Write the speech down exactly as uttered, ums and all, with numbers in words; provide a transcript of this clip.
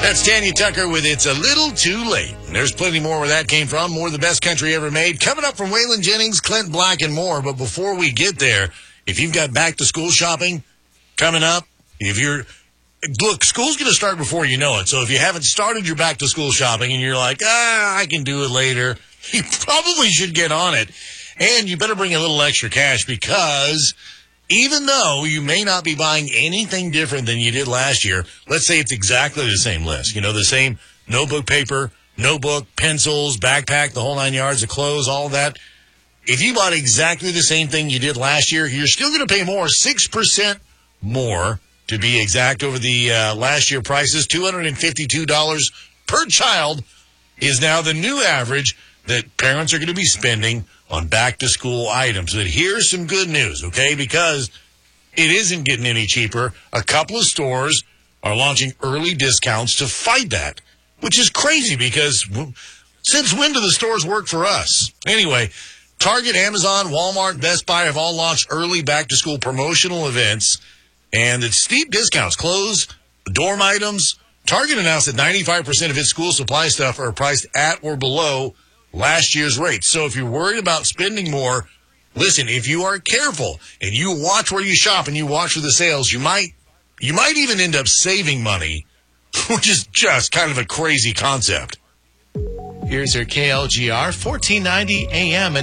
That's Tanya Tucker with It's a Little Too Late. And there's plenty more where that came from. More of the best country ever made. Coming up from Waylon Jennings, Clint Black, and more. But before we get there, if you've got back-to-school shopping coming up, if you're... Look, school's going to start before you know it. So if you haven't started your back-to-school shopping and you're like, ah, I can do it later, you probably should get on it. And you better bring a little extra cash because... even though you may not be buying anything different than you did last year, let's say it's exactly the same list. You know, the same notebook paper, notebook, pencils, backpack, the whole nine yards of clothes, all that. If you bought exactly the same thing you did last year, you're still going to pay more, six percent more to be exact over the uh, last year prices. two hundred fifty-two dollars per child is now the new average that parents are going to be spending on back-to-school items. But here's some good news, okay? Because it isn't getting any cheaper. A couple of stores are launching early discounts to fight that, which is crazy because since when do the stores work for us? Anyway, Target, Amazon, Walmart, Best Buy have all launched early back-to-school promotional events, and it's steep discounts. Clothes, dorm items. Target announced that ninety-five percent of its school supply stuff are priced at or below last year's rates. So if you're worried about spending more, listen, if you are careful and you watch where you shop and you watch for the sales, you might you might even end up saving money, which is just kind of a crazy concept. Here's your K L G R fourteen ninety A M.